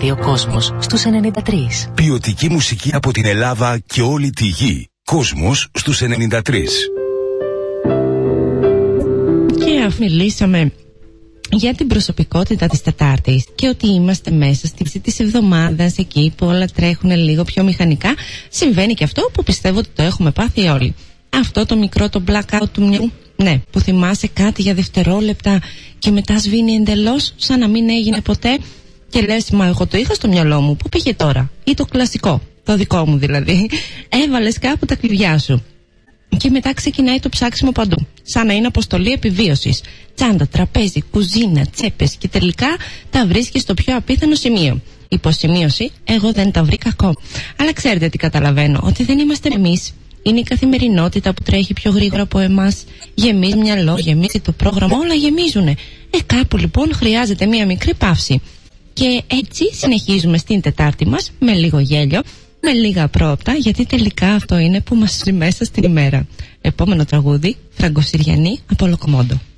ράδιο Κόσμος στους 93. Ποιοτική μουσική από την Ελλάδα και όλη τη γη. Κόσμος στους 93. Και αφού μιλήσαμε για την προσωπικότητα της Τετάρτης και ότι είμαστε μέσα στη μέση της εβδομάδας, εκεί που όλα τρέχουν λίγο πιο μηχανικά, συμβαίνει και αυτό που πιστεύω ότι το έχουμε πάθει όλοι. Αυτό το μικρό το blackout του μυαλού, ναι, που θυμάσαι κάτι για δευτερόλεπτα και μετά σβήνει εντελώς σαν να μην έγινε ποτέ και λες, μα εγώ το είχα στο μυαλό μου, πού πήγε τώρα? Ή το κλασικό, το δικό μου δηλαδή, έβαλες κάπου τα κλειδιά σου. Και μετά ξεκινάει το ψάξιμο παντού, σαν να είναι αποστολή επιβίωσης. Τσάντα, τραπέζι, κουζίνα, τσέπες και τελικά τα βρίσκεις στο πιο απίθανο σημείο. Υποσημείωση, εγώ δεν τα βρήκα ακόμα. Αλλά ξέρετε τι καταλαβαίνω, ότι δεν είμαστε εμείς. Είναι η καθημερινότητα που τρέχει πιο γρήγορα από εμάς. Γεμίζει μυαλό, γεμίζει το πρόγραμμα, όλα γεμίζουνε. Κάπου λοιπόν χρειάζεται μία μικρή παύση. Και έτσι συνεχίζουμε στην Τετάρτη μας με λίγο γέλιο, με λίγα απρόοπτα, γιατί τελικά αυτό είναι που μας ζει μέσα στην ημέρα. Επόμενο τραγούδι, Φραγκοσυριανή από Λοκομόντο.